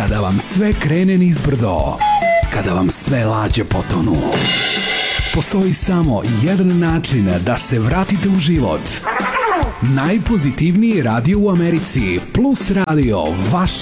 Kada vam sve krene nizbrdo, kada vam sve lađe potonu, postoji samo jedan način da se vratite u život. Najpozitivniji radio u Americi, Plus Radio, vaš